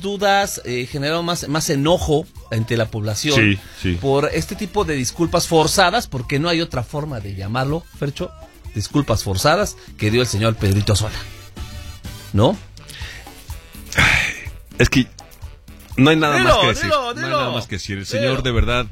dudas, generó más enojo entre la población por este tipo de disculpas forzadas, porque no hay otra forma de llamarlo, Fercho, disculpas forzadas que dio el señor Pedrito Sola, ¿no? Es que no hay nada más que decir. Dilo. No hay nada más que decir. El señor de verdad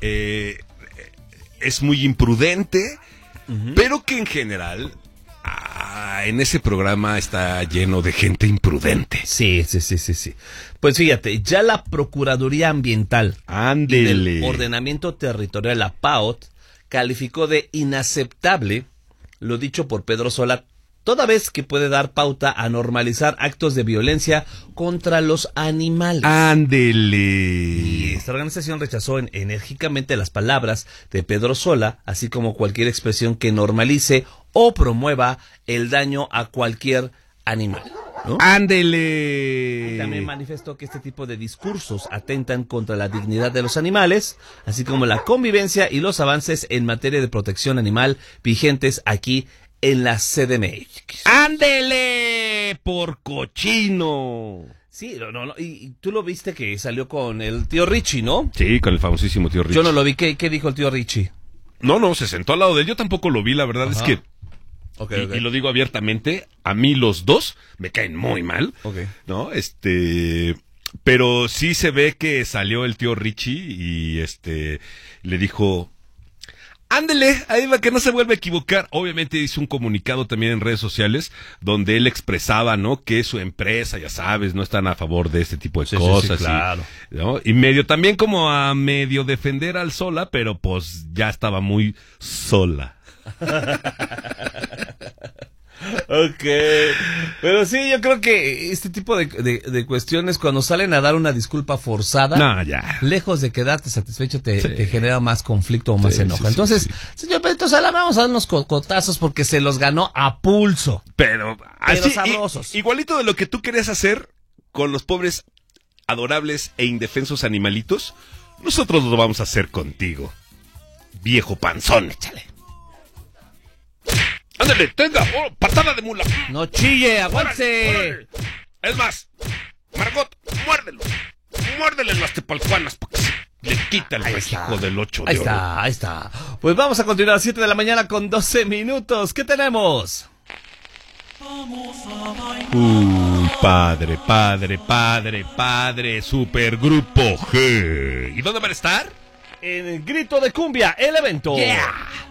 es muy imprudente, pero que en general en ese programa está lleno de gente imprudente. Sí. Pues fíjate, ya la Procuraduría Ambiental y del Ordenamiento Territorial, la PAOT, calificó de inaceptable lo dicho por Pedro Sola, toda vez que puede dar pauta a normalizar actos de violencia contra los animales. ¡Ándele! Y esta organización rechazó enérgicamente las palabras de Pedro Sola, así como cualquier expresión que normalice o promueva el daño a cualquier animal, ¿no? ¡Ándele! También manifestó que este tipo de discursos atentan contra la dignidad de los animales, así como la convivencia y los avances en materia de protección animal vigentes aquí en la CDMX. ¡Ándele! ¡Por cochino! Sí, no, y tú lo viste que salió con el tío Richie, ¿no? Sí, con el famosísimo tío Richie. Yo no lo vi. ¿Qué dijo el tío Richie? No, se sentó al lado de él. Yo tampoco lo vi, la verdad. Ajá. Es que Okay. Y lo digo abiertamente, a mí los dos me caen muy mal, ¿no? Pero sí se ve que salió el tío Richie y le dijo, ándele, ahí va, que no se vuelve a equivocar. Obviamente hizo un comunicado también en redes sociales donde él expresaba, ¿no? Que su empresa, ya sabes, no están a favor de este tipo de cosas. Sí, claro. ¿No? Y medio también como a medio defender al Sola, pero pues ya estaba muy sola. Ok, pero sí, yo creo que este tipo de cuestiones, cuando salen a dar una disculpa forzada, lejos de quedarte satisfecho, te genera más conflicto o más enojo. Entonces, señor Pedrito Sola, vamos a dar unos cocotazos porque se los ganó a pulso. Pero así, sabrosos. Igualito de lo que tú querías hacer con los pobres, adorables e indefensos animalitos, nosotros lo vamos a hacer contigo, viejo panzón. Échale. ¡Ándale, tenga! ¡Oh, patada de mula! ¡No chille, aguance! Es más, Margot, muérdelo. Muérdele las tepalcuanas para que se le quita el rejijo del 8 de oro. Ahí está. Pues vamos a continuar a las 7 de la mañana con 12 minutos. ¿Qué tenemos? Padre, Supergrupo G. ¿Y dónde van a estar? En el Grito de Cumbia, el evento. ¡Yeah!